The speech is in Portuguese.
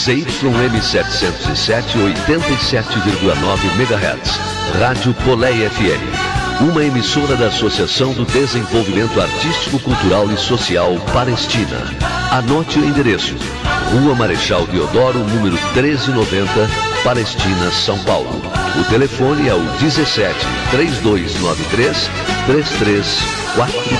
ZYM 707, 87,9 MHz. Rádio Poleia FM. Uma emissora da Associação do Desenvolvimento Artístico, Cultural e Social Palestina. Anote o endereço: Rua Marechal Deodoro, número 1390, Palestina, São Paulo. O telefone é o 17 3293 3342.